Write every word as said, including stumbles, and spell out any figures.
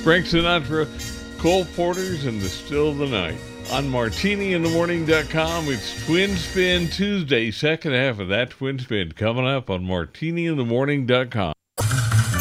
Frank Sinatra, Cole Porter's, and The Still of the Night. On martini in the morning dot com, it's Twin Spin Tuesday, second half of that Twin Spin coming up on martini in the morning dot com.